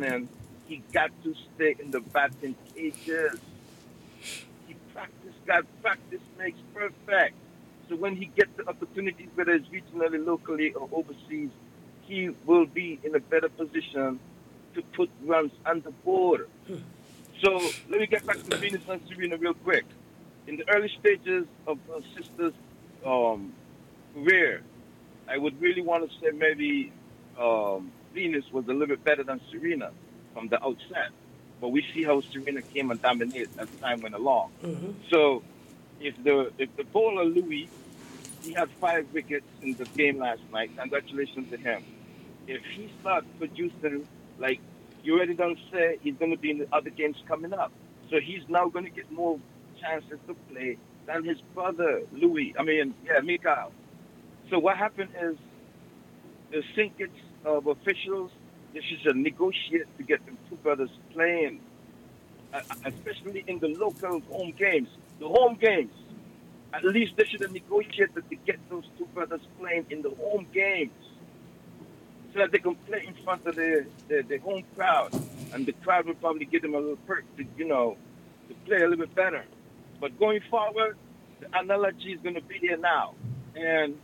listening, he got to stay in the batting cages. He practiced. God, practice makes perfect. So when he gets the opportunities, whether it's regionally, locally, or overseas, he will be in a better position to put runs on the board. So let me get back to Venus and Serena real quick. In the early stages of her sister's um, career, I would really want to say maybe Venus was a little bit better than Serena from the outset. But we see how Serena came and dominated as time went along. So if the bowler Louis, he had 5 wickets in the game last night. Congratulations to him. If he starts producing like you already done say, he's going to be in the other games coming up. So he's now going to get more chances to play than his brother Louis. I mean, yeah, Mikhail. So what happened is the syndicate of officials, they should negotiate to get the two brothers playing, especially in the local home games. The home games, at least they should have negotiated to get those two brothers playing in the home games so that they can play in front of the home crowd. And the crowd will probably give them a little perk to play a little bit better. But going forward, the analogy is going to be there now. And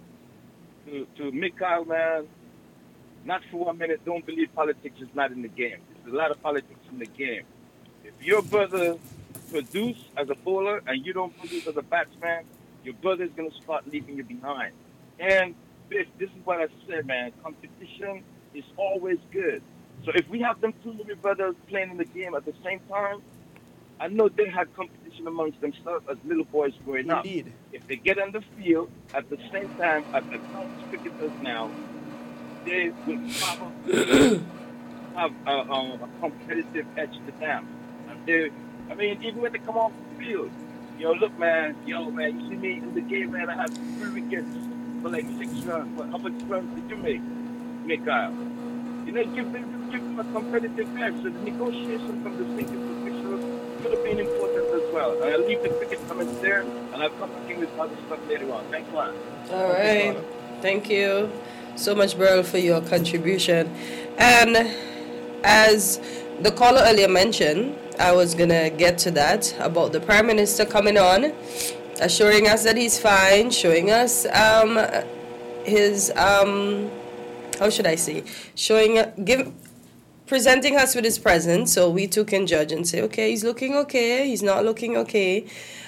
to Mikhail, man, not for 1 minute, don't believe politics is not in the game. There's a lot of politics in the game. If your brother produce as a bowler and you don't produce as a batsman, your brother is going to start leaving you behind. And this is what I said, man. Competition is always good. So if we have them two little brothers playing in the game at the same time, I know they had competition amongst themselves as little boys growing up. Indeed. If they get on the field at the same time as adult cricketers now, they will probably have a competitive edge to them. And I mean, even when they come off the field, look, man, you see me in the game, man, I had 3 wickets for like 6 runs. How much runs did you make, Mikhail? Give them a competitive edge. So the negotiation from the single officials could have been important as well. And I'll leave the cricket comments there, and I'll come back in with other stuff later on. Thanks a lot. All right. Thank you so much, Burl, for your contribution. And as the caller earlier mentioned, I was going to get to that about the Prime Minister coming on, assuring us that he's fine, showing us his, how should I say, presenting us with his presence so we too can judge and say, okay, he's looking okay, he's not looking okay.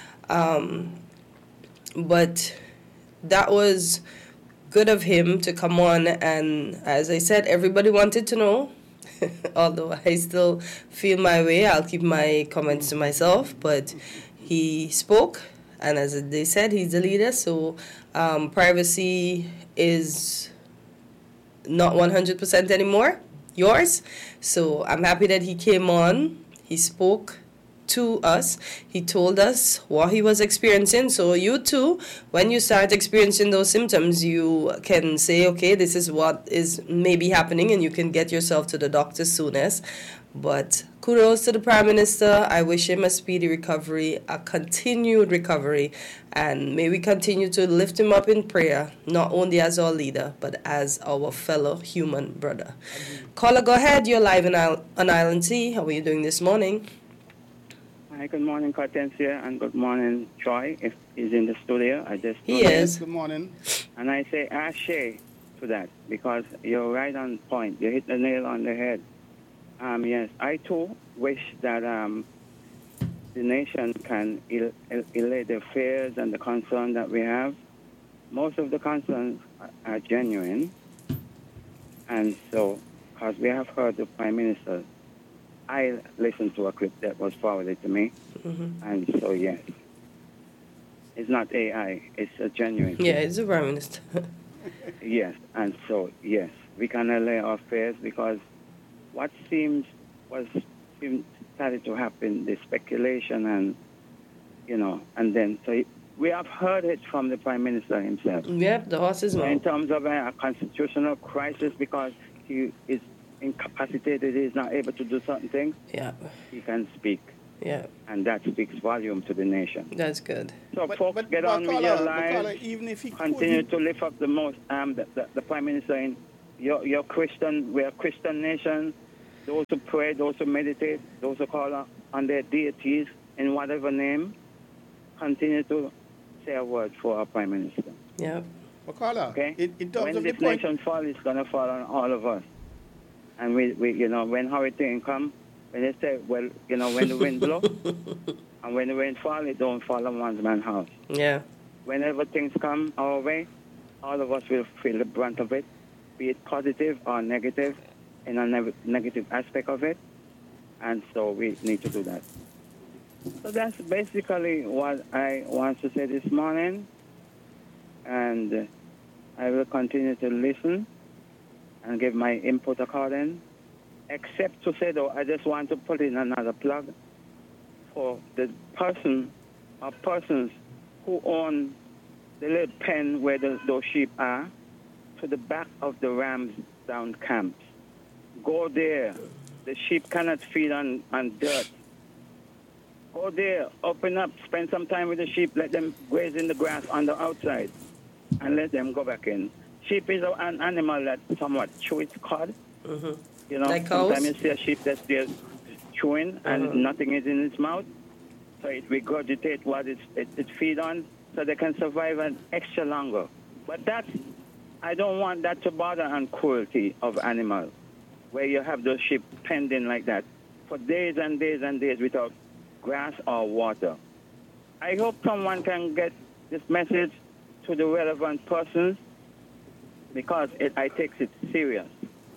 But that was good of him to come on, and as I said, everybody wanted to know. Although I still feel my way, I'll keep my comments to myself. But he spoke, and as they said, he's the leader, so privacy is not 100% anymore yours. So I'm happy that he came on. He spoke to us. He told us what he was experiencing. So you too, when you start experiencing those symptoms, you can say, okay, this is what is maybe happening, and you can get yourself to the doctor soonest. But kudos to the Prime Minister. I wish him a speedy recovery, a continued recovery, and may we continue to lift him up in prayer, not only as our leader, but as our fellow human brother. Caller, go ahead. You're live on Island T. How are you doing this morning? Hi, good morning, Cortesia, and good morning, Troy, if he's in the studio. He is. Good morning. And I say ashe to that, because you're right on point. You hit the nail on the head. Yes, I too wish that the nation can allay the fears and the concern that we have. Most of the concerns are genuine. And so, because we have heard the Prime Minister, I listened to a clip that was forwarded to me. Mm-hmm. And so, yes, it's not AI, it's a genuine. Yeah, it's the Prime Minister. Yes, and so, yes, we can allay our fears, because what started to happen, the speculation and, and then, so we have heard it from the Prime Minister himself. Yep, the horse's mouth. In terms of a constitutional crisis, because he is incapacitated, he is not able to do certain things. Yeah. He can speak. Yeah. And that speaks volume to the nation. That's good. So folks, get on with your lives. Even if he continue to lift up the Prime Minister in your Christian, we're a Christian nation. those who pray, those who meditate, those who call on their deities in whatever name, continue to say a word for our Prime Minister. Yeah. But Carla, Okay? in terms When of the this point, nation falls, it's going to fall on all of us. And we when hurricane come, when they say, well, when the wind blow, and when the rain fall, it don't fall on one's man's house. Yeah. Whenever things come our way, all of us will feel the brunt of it, be it positive or negative, in a negative aspect of it. And so we need to do that. So that's basically what I want to say this morning. And I will continue to listen and give my input according. Except to say, though, I just want to put in another plug for the person or persons who own the little pen where those sheep are, to the back of the Ramsdown camps. Go there. The sheep cannot feed on dirt. Go there, open up, spend some time with the sheep, let them graze in the grass on the outside, and let them go back in. Sheep is an animal that somewhat chews its cud. Mm-hmm. Like sometimes cows? you see a sheep that's there chewing and nothing is in its mouth. So it regurgitates what it feeds on so they can survive an extra longer. But I don't want that to bother on cruelty of animals, where you have those sheep pending like that for days and days and days without grass or water. I hope someone can get this message to the relevant persons, because I take it serious.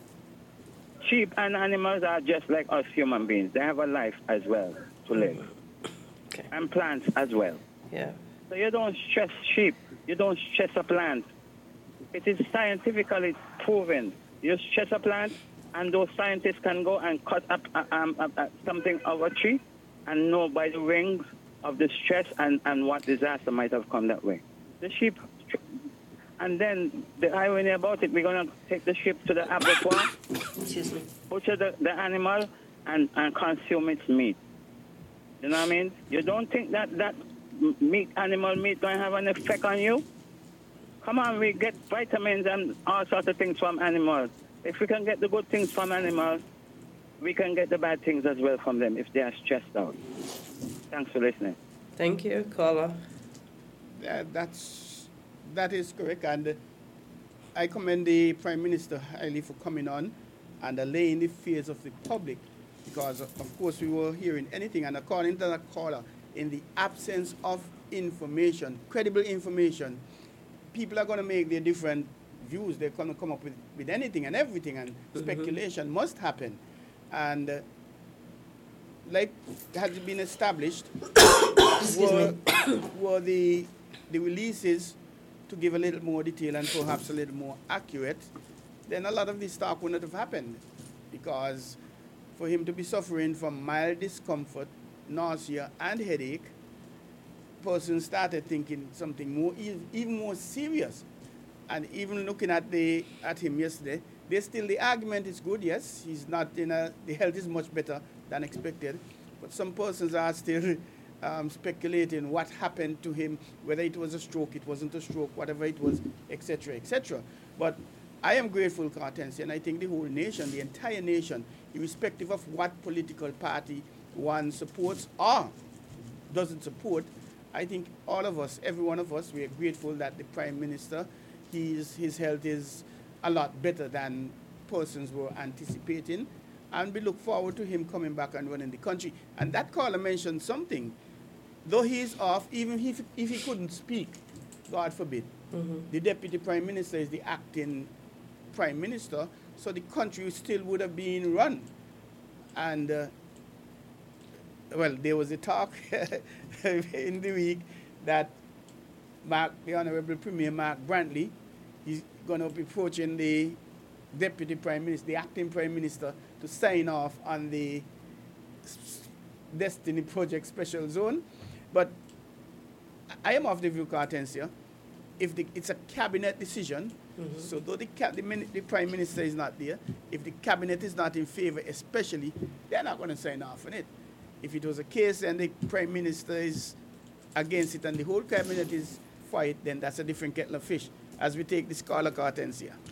Sheep and animals are just like us human beings. They have a life as well to live. Okay. And plants as well. Yeah. So you don't stress sheep. You don't stress a plant. It is scientifically proven. You stress a plant, and those scientists can go and cut up something of a tree and know by the rings of the stress and what disaster might have come that way. The sheep, and then the irony about it, we're going to take the sheep to the abattoir, butcher the animal, and consume its meat. You know what I mean? You don't think that animal meat going to have an effect on you? Come on, we get vitamins and all sorts of things from animals. If we can get the good things from animals, we can get the bad things as well from them if they are stressed out. Thanks for listening. Thank you, caller. That is correct, and I commend the Prime Minister highly for coming on and allaying the fears of the public, because of course we were hearing anything, and according to that caller, in the absence of information, credible information, people are going to make their different views. They're going to come up with anything and everything, and speculation must happen. And like has been established, were the releases to give a little more detail and perhaps a little more accurate, then a lot of this talk would not have happened. Because for him to be suffering from mild discomfort, nausea, and headache, person started thinking something more, even more serious. And even looking at him yesterday, the argument is good. Yes, he's not the health is much better than expected, but some persons are still speculating what happened to him, whether it was a stroke, it wasn't a stroke, whatever it was, etc., etc. But I am grateful, Cartensi, and I think the whole nation, the entire nation, irrespective of what political party one supports or doesn't support, I think all of us, every one of us, we are grateful that the Prime Minister, his health is a lot better than persons were anticipating, and we look forward to him coming back and running the country. And that caller mentioned something. Though he is off, even if he couldn't speak, God forbid, the Deputy Prime Minister is the acting Prime Minister, so the country still would have been run. And, well, there was a talk in the week that the Honorable Premier Mark Brantley, he's going to be approaching the Deputy Prime Minister, the acting Prime Minister, to sign off on the Destiny Project Special Zone. But I am of the view, Cartensia, if it's a cabinet decision, so though the Prime Minister is not there, if the cabinet is not in favor especially, they're not going to sign off on it. If it was a case and the Prime Minister is against it and the whole cabinet is for it, then that's a different kettle of fish, as we take this caller, Cartensia.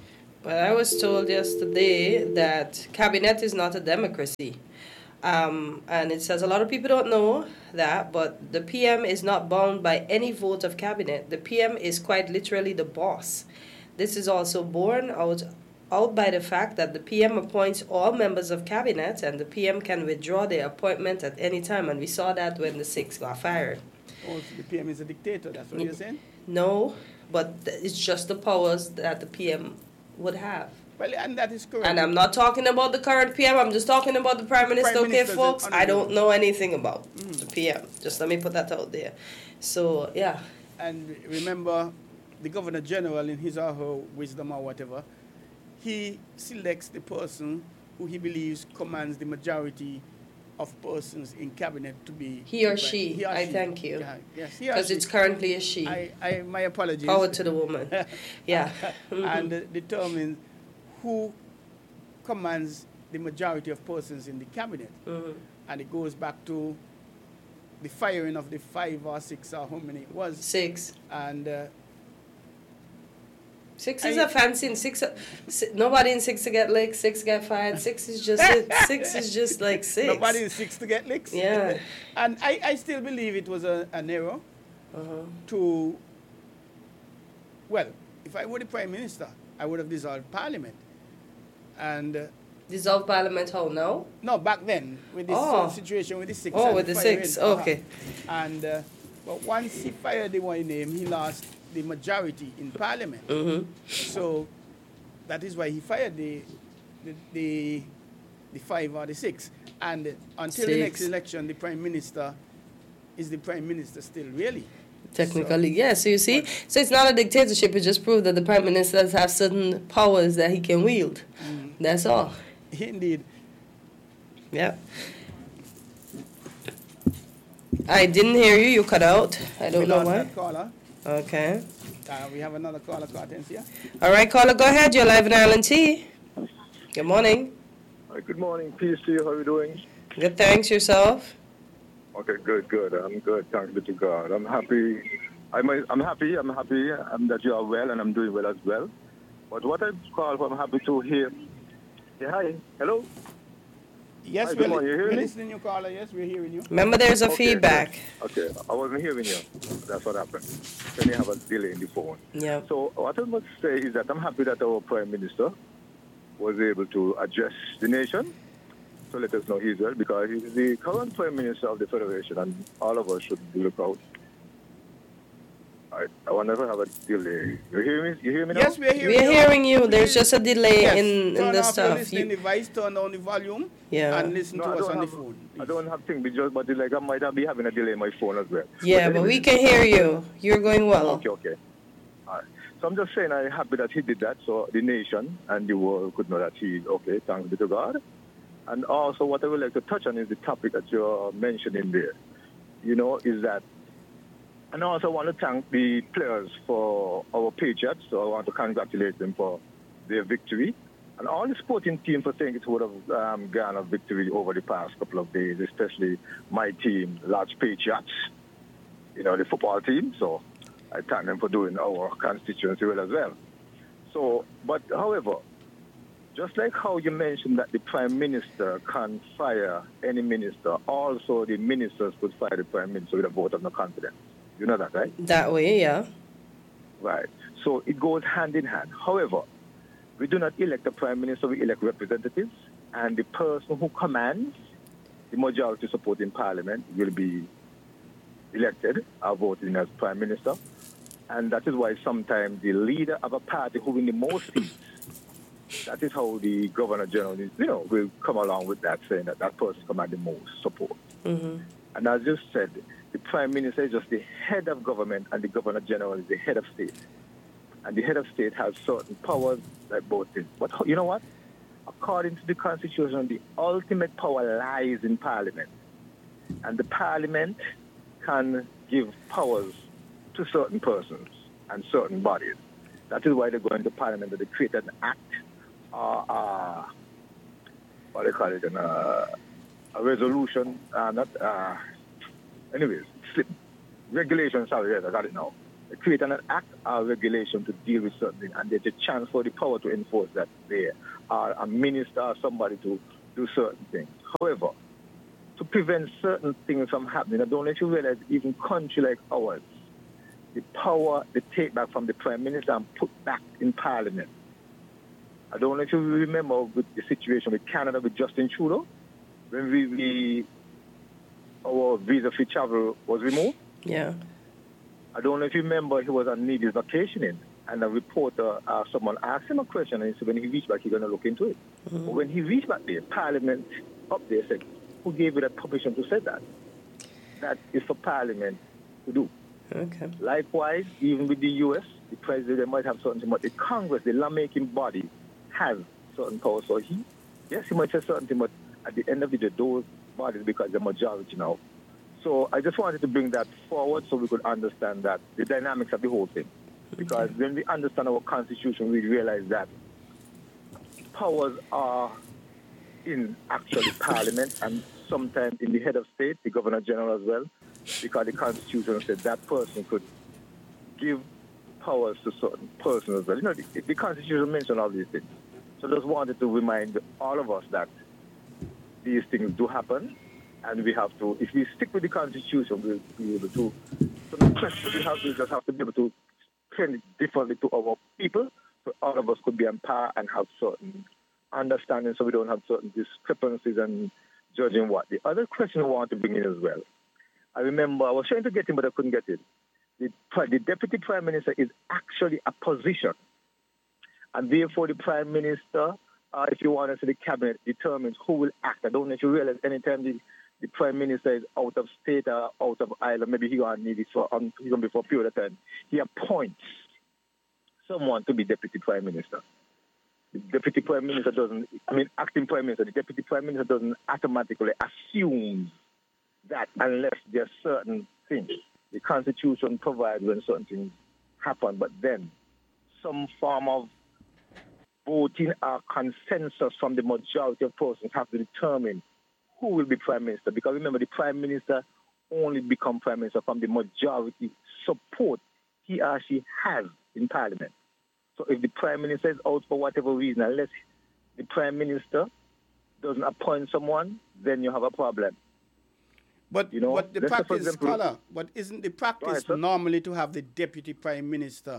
But I was told yesterday that cabinet is not a democracy. And it says a lot of people don't know that, but the PM is not bound by any vote of cabinet. The PM is quite literally the boss. This is also borne out by the fact that the PM appoints all members of cabinet, and the PM can withdraw their appointment at any time. And we saw that when the six got fired. Oh, so the PM is a dictator, that's what you're saying? No, but it's just the powers that the PM would have. Well, and that is correct. And I'm not talking about the current PM, I'm just talking about the Prime Minister, okay, folks? I don't know anything about the PM. Just let me put that out there. So, yeah. And remember, the Governor General, in his or her wisdom or whatever, he selects the person who he believes commands the majority of persons in cabinet to be... He or she. I thank you. Yeah, yes, he or because she. It's currently a she. My apologies. Power to the woman. Yeah. And determines who commands the majority of persons in the cabinet. And it goes back to the firing of the 5 or 6 or how many it was. 6. And 6 is a fancy, and nobody in 6 to get licked, 6 get fired. 6 is just it. 6 is just like 6. Nobody in 6 to get licks. Yeah. And I still believe it was an error to, well, if I were the Prime Minister, I would have dissolved Parliament. And dissolve Parliament how now? No, back then, with this situation with the 6. Oh, with the 6, okay. And but once he fired the one name, he lost the majority in Parliament. So that is why he fired the 5 or the 6. And until the next election, the Prime Minister is the Prime Minister still, really. Technically, yes. So you see, so it's not a dictatorship. It just proves that the Prime Minister has certain powers that he can wield. That's all. Indeed. Yeah. I didn't hear you. You cut out. I don't know why. Caller. Okay. We have another caller, Hortensia. All right, caller, go ahead. You're live in Ireland Tea. Good morning. Good morning. Peace to you. How are you doing? Good, thanks. Yourself? Okay, good. I'm good. Thanks be to God. I'm happy. I'm happy that you are well, and I'm doing well as well. But what I call for, I'm happy to hear. Yeah, hi. Hello? Yes, hi, we're listening to you, caller. Yes, we're hearing you. Remember, there's a feedback. Okay, I wasn't hearing you. That's what happened. Then you have a delay in the phone. Yeah. So what I must say is that I'm happy that our Prime Minister was able to address the nation. So let us know he's well, because he's the current Prime Minister of the Federation, and all of us should look out. I will never have a delay. You hear me now? Yes, we're hearing you. There's just a delay in the stuff. Turn the device, turn down the volume, and listen to us on the phone. I don't have things, but like I might be having a delay in my phone as well. Yeah, but we can hear you. You're going well. Okay. All right. So I'm just saying I'm happy that he did that, so the nation and the world could know that he's okay, thanks be to God. And also what I would like to touch on is the topic that you're mentioning there. Is that, and I also want to thank the players for our Patriots, so I want to congratulate them for their victory. And all the sporting teams for saying it would have garnered victory over the past couple of days, especially my team, the Large Patriots, the football team. So I thank them for doing our constituency well as well. So, but however, just like how you mentioned that the Prime Minister can fire any minister, also the ministers could fire the Prime Minister with a vote of no confidence. You know that, right? That way, yeah. Right. So it goes hand in hand. However, we do not elect a Prime Minister, we elect representatives, and the person who commands the majority support in Parliament will be elected or voted in as Prime Minister. And that is why sometimes the leader of a party who wins the most seats, that is how the Governor General will come along with that, saying that person commands the most support. And as you said, the Prime Minister is just the head of government, and the Governor General is the head of state. And the head of state has certain powers like both things. But you know what? According to the Constitution, the ultimate power lies in Parliament. And the Parliament can give powers to certain persons and certain bodies. That is why they go into Parliament, that they create an act, what they call it, a resolution, anyways, regulation, sorry, yes, I got it now. create an act or regulation to deal with something, and there's a chance for the power to enforce that there, or a minister or somebody to do certain things. However, to prevent certain things from happening, I don't know if you realize, even country like ours, the power they take back from the Prime Minister and put back in Parliament. I don't know if you remember with the situation with Canada with Justin Trudeau, when our visa-free travel was removed. Yeah. I don't know if you remember, he was on Nevis vacationing, and a reporter, someone asked him a question, and he said when he reached back, he's going to look into it. Mm-hmm. But when he reached back there, Parliament up there said, who gave you that permission to say that? That is for Parliament to do. Okay. Likewise, even with the U.S., the president might have something, but the Congress, the lawmaking body, has certain powers. So he might say something, but at the end of the day, those bodies, because the majority now. So I just wanted to bring that forward so we could understand that the dynamics of the whole thing. Because when we understand our Constitution, we realize that powers are in actually Parliament and sometimes in the head of state, the Governor General as well, because the Constitution said that person could give powers to certain persons as well. You know, the Constitution mentioned all these things. So just wanted to remind all of us that these things do happen, and we have to, if we stick with the Constitution, we'll be able to. So the question we just have to be able to send it differently to our people, so all of us could be empowered and have certain understanding, so we don't have certain discrepancies and judging what. The other question I want to bring in as well, I remember I was trying to get him, but I couldn't get it. The Deputy Prime Minister is actually a position, and therefore the Prime Minister, if you want to say the Cabinet, determines who will act. I don't know if you realize anytime the Prime Minister is out of state or out of Ireland, maybe he's going to need it for a period of time, he appoints someone to be Deputy Prime Minister. The Deputy Prime Minister acting Prime Minister, the Deputy Prime Minister doesn't automatically assume that unless there are certain things. The Constitution provides when certain things happen, but then some form of voting or consensus from the majority of persons have to determine who will be Prime Minister. Because remember, the Prime Minister only becomes Prime Minister from the majority support he or she has in Parliament. So if the Prime Minister is out for whatever reason, unless the Prime Minister doesn't appoint someone, then you have a problem. But the practice, scholar, but isn't the practice right, normally to have the Deputy Prime Minister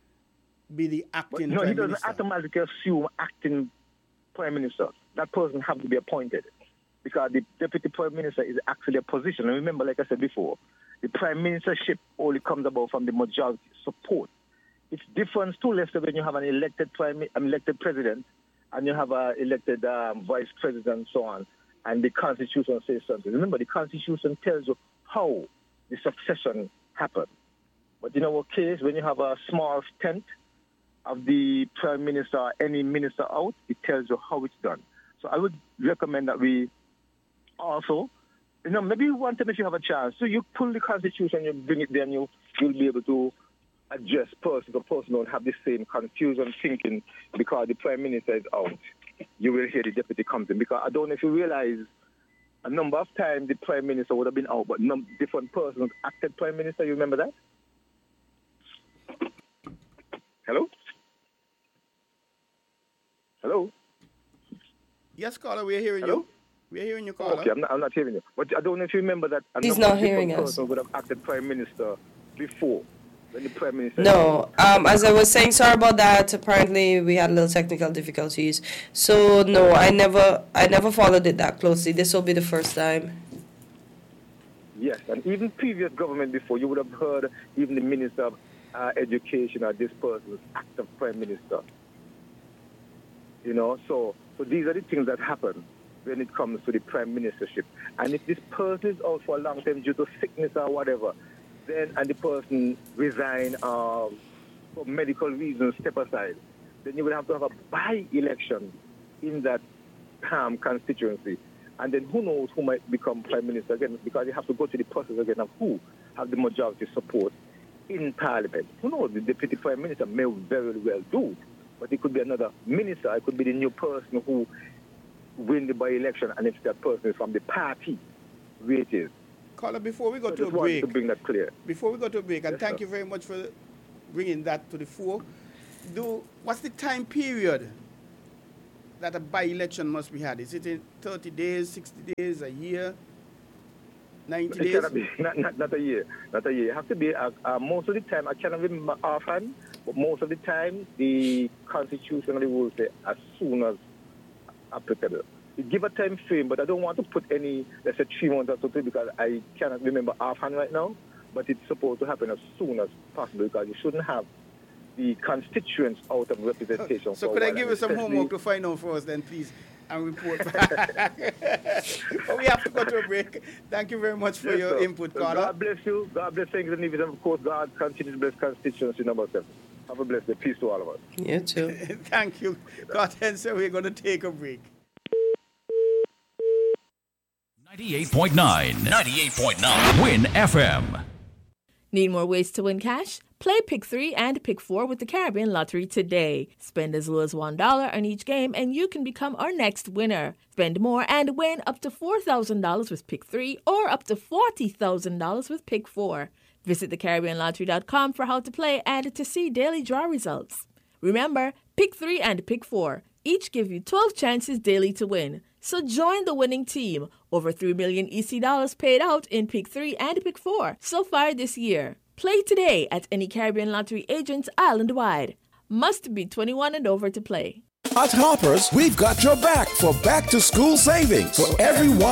be the acting Prime Minister? No, he doesn't automatically assume acting Prime Minister. That person has to be appointed because the Deputy Prime Minister is actually a position. And remember, like I said before, the Prime Ministership only comes about from the majority support. It's different too, Lester, when you have an elected president and you have an elected vice president and so on, and the Constitution says something. Remember, the Constitution tells you how the succession happened. But in our case, when you have a small tent of the Prime Minister or any minister out, it tells you how it's done. So I would recommend that we also, maybe one time if you have a chance, so you pull the Constitution, you bring it there, and you'll be able to address person to person, don't have the same confusion thinking because the Prime Minister is out. You will hear the deputy comes in. Because I don't know if you realize a number of times the Prime Minister would have been out, but different persons acted Prime Minister. You remember that? Hello? Hello? Yes, caller, we're hearing you. We're hearing you, caller. Okay, I'm not hearing you. But I don't know if you remember that a He's number not of hearing different us. persons would have acted Prime Minister before. When the Prime Minister No, as I was saying, sorry about that. Apparently, we had little technical difficulties. So no, I never followed it that closely. This will be the first time. Yes, and even previous government before, you would have heard even the Minister of Education or this person's active Prime Minister. So these are the things that happen when it comes to the Prime Ministership. And if this person is out for a long time due to sickness or whatever, then and the person resign for medical reasons, step aside, then you will have to have a by-election in that constituency. And then who knows who might become Prime Minister again, because you have to go through the process again of who have the majority support in Parliament. Who knows, the Deputy Prime Minister may very well do, but it could be another minister, it could be the new person who win the by-election, and if that person is from the party, where it is. Caller, before we go to a break, to bring that clear. Before we go to a break, and Yes, thank sir. you very much for bringing that to the fore. What's the time period that a by-election must be had? Is it in 30 days, 60 days, a year, 90 days? It cannot be, not a year. Not a year. It has to be, most of the time, I cannot remember offhand, but most of the time, the constitutional rules say as soon as applicable. You give a time frame, but I don't want to put any, let's say 3 months or something, because I cannot remember offhand right now, but it's supposed to happen as soon as possible, because you shouldn't have the constituents out of representation. So could I give you some homework to find out for us then, please, and report back? But we have to go to a break. Thank you very much for your input, Carter. God bless you. God bless things and leave it. And of course, God continues to bless constituency number 7. Have a blessed day. Peace to all of us. You too. Thank you, Carter. So we're going to take a break. 98.9. 98.9. Win FM. Need more ways to win cash? Play Pick 3 and Pick 4 with the Caribbean Lottery today. Spend as low as $1 on each game and you can become our next winner. Spend more and win up to $4,000 with Pick 3 or up to $40,000 with Pick 4. Visit thecaribbeanlottery.com for how to play and to see daily draw results. Remember, Pick 3 and Pick 4 each give you 12 chances daily to win. So join the winning team. Over $3 million EC dollars paid out in Pick 3 and Pick 4 so far this year. Play today at any Caribbean Lottery agent island-wide. Must be 21 and over to play. At Hoppers, we've got your back for back-to-school savings. For every $1